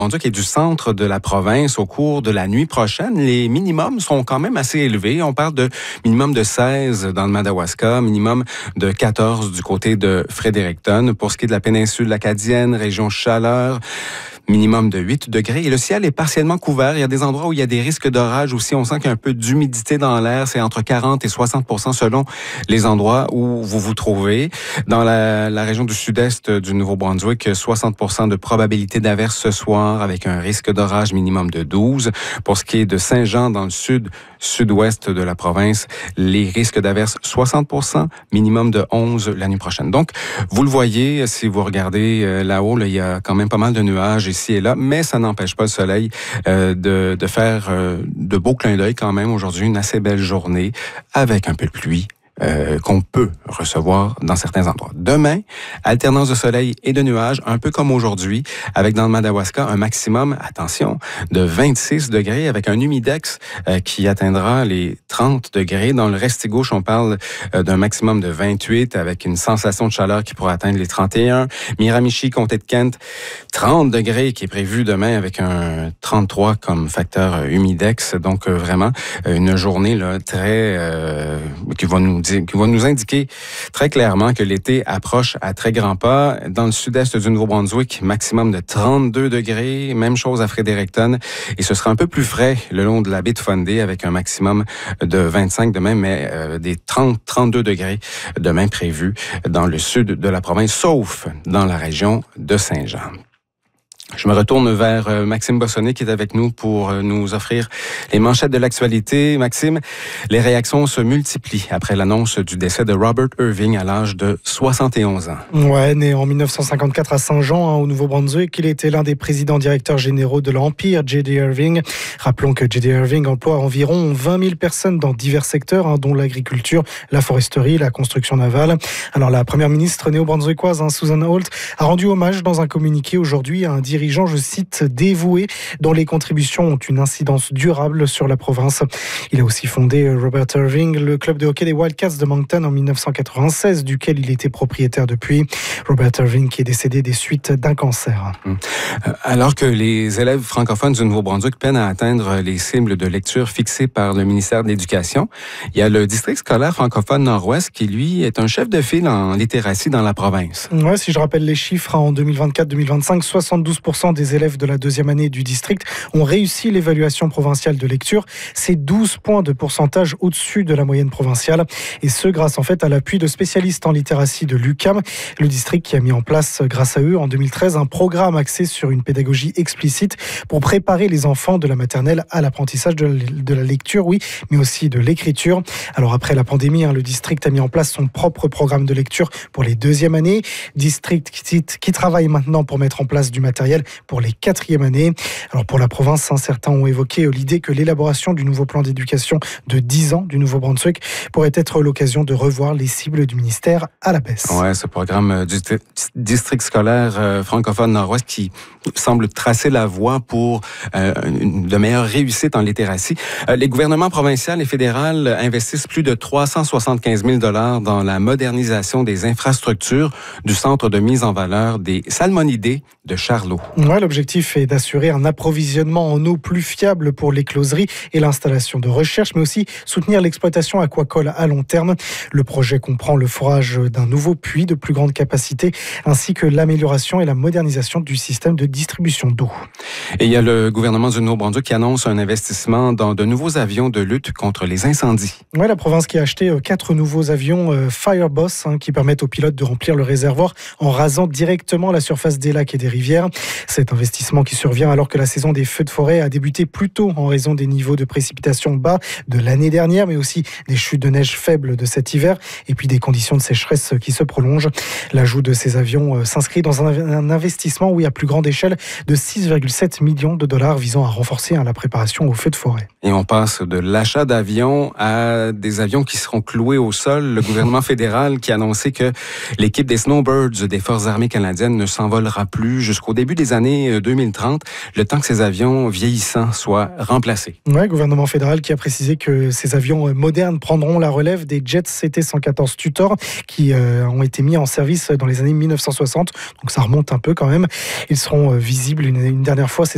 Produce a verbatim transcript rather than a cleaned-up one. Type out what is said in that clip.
Nouveau-Brunswick et du centre de la province au cours de la nuit prochaine. Les minimums sont quand même assez élevés. On parle de minimum de seize dans le Madawaska, minimum de quatorze du côté de Fredericton. Pour ce qui est de la péninsule acadienne, région chaleur, minimum de huit degrés. Et le ciel est partiellement couvert. Il y a des endroits où il y a des risques d'orage aussi. On sent qu'il y a un peu d'humidité dans l'air. C'est entre quarante et soixante pour cent selon les endroits où vous vous trouvez. Dans la, la région du sud-est du Nouveau-Brunswick, soixante pour cent de probabilité d'averse ce soir avec un risque d'orage minimum de douze. Pour ce qui est de Saint-Jean dans le sud, sud-ouest de la province, les risques d'averse soixante pour cent, minimum de onze la nuit prochaine. Donc, vous le voyez, si vous regardez euh, là-haut, là, il y a quand même pas mal de nuages ici et là, mais ça n'empêche pas le soleil euh, de, de faire euh, de beaux clins d'œil quand même. Aujourd'hui, une assez belle journée avec un peu de pluie. Euh, qu'on peut recevoir dans certains endroits. Demain, alternance de soleil et de nuages, un peu comme aujourd'hui, avec dans le Madawaska un maximum, attention, de vingt-six degrés avec un humidex euh, qui atteindra les trente degrés. Dans le Restigouche, on parle euh, d'un maximum de vingt-huit avec une sensation de chaleur qui pourrait atteindre les trente et un. Miramichi, comté de Kent, trente degrés qui est prévu demain avec un trente-trois comme facteur euh, humidex. Donc euh, vraiment euh, une journée là très euh, qui va nous dire qui va nous indiquer très clairement que l'été approche à très grands pas. Dans le sud-est du Nouveau-Brunswick, maximum de trente-deux degrés. Même chose à Fredericton. Et ce sera un peu plus frais le long de la baie de Fundy avec un maximum de vingt-cinq demain, mais euh, des trente à trente-deux degrés demain prévus dans le sud de la province, sauf dans la région de Saint-Jean. Je me retourne vers euh, Maxime Bossonnet qui est avec nous pour euh, nous offrir les manchettes de l'actualité. Maxime, les réactions se multiplient après l'annonce du décès de Robert Irving à l'âge de soixante et onze ans. Ouais, né en dix-neuf cent cinquante-quatre à Saint-Jean, hein, au Nouveau-Brunswick, il était l'un des présidents directeurs généraux de l'Empire, J D Irving. Rappelons que J D Irving emploie environ vingt mille personnes dans divers secteurs, hein, dont l'agriculture, la foresterie, la construction navale. Alors la première ministre néo-brunswickoise, hein, Susan Holt, a rendu hommage dans un communiqué aujourd'hui à un dirigeant dirigeant, je cite, dévoué, dont les contributions ont une incidence durable sur la province. Il a aussi fondé, Robert Irving, le club de hockey des Wildcats de Moncton en dix-neuf cent quatre-vingt-seize, duquel il était propriétaire depuis. Robert Irving qui est décédé des suites d'un cancer. Alors que les élèves francophones du Nouveau-Brunswick peinent à atteindre les cibles de lecture fixées par le ministère de l'Éducation, il y a le district scolaire francophone Nord-Ouest qui, lui, est un chef de file en littératie dans la province. Ouais, si je rappelle les chiffres, en deux mille vingt-quatre deux mille vingt-cinq, soixante-douze pour cent des élèves de la deuxième année du district ont réussi l'évaluation provinciale de lecture. C'est douze points de pourcentage au-dessus de la moyenne provinciale. Et ce, grâce en fait à l'appui de spécialistes en littératie de l'U Q A M. Le district qui a mis en place, grâce à eux, en deux mille treize, un programme axé sur une pédagogie explicite pour préparer les enfants de la maternelle à l'apprentissage de la lecture, oui, mais aussi de l'écriture. Alors après la pandémie, hein, le district a mis en place son propre programme de lecture pour les deuxièmes années. District qui, qui travaille maintenant pour mettre en place du matériel pour les quatrièmes années. Alors pour la province, hein, certains ont évoqué l'idée que l'élaboration du nouveau plan d'éducation de dix ans du Nouveau-Brunswick pourrait être l'occasion de revoir les cibles du ministère à la baisse. Ouais, ce programme du district scolaire euh, francophone Nord-Ouest qui semble tracer la voie pour euh, une, de meilleures réussites en littératie. Euh, les gouvernements provinciaux et fédéraux investissent plus de trois cent soixante-quinze mille dollars dans la modernisation des infrastructures du centre de mise en valeur des salmonidés de Charlot. Ouais, l'objectif est d'assurer un approvisionnement en eau plus fiable pour l'écloserie et l'installation de recherche, mais aussi soutenir l'exploitation aquacole à long terme. Le projet comprend le forage d'un nouveau puits de plus grande capacité, ainsi que l'amélioration et la modernisation du système de distribution d'eau. Et il y a le gouvernement du Nouveau-Brunswick qui annonce un investissement dans de nouveaux avions de lutte contre les incendies. Ouais, la province qui a acheté quatre nouveaux avions euh, Fireboss hein, qui permettent aux pilotes de remplir le réservoir en rasant directement la surface des lacs et des rivières. Cet investissement qui survient alors que la saison des feux de forêt a débuté plus tôt en raison des niveaux de précipitations bas de l'année dernière, mais aussi des chutes de neige faibles de cet hiver et puis des conditions de sécheresse qui se prolongent. L'ajout de ces avions euh, s'inscrit dans un, un investissement, oui, à plus grande échelle de six virgule sept millions de dollars visant à renforcer hein, la préparation aux feux de forêt. Et on passe de l'achat d'avions à des avions qui seront cloués au sol. Le gouvernement fédéral qui a annoncé que l'équipe des Snowbirds des Forces armées canadiennes ne s'envolera plus jusqu'au début des années deux mille trente, le temps que ces avions vieillissants soient remplacés. Oui, gouvernement fédéral qui a précisé que ces avions modernes prendront la relève des Jets C T cent quatorze Tutor qui euh, ont été mis en service dans les années mille neuf cent soixante. Donc ça remonte un peu quand même. Ils seront euh, visibles une, une dernière fois.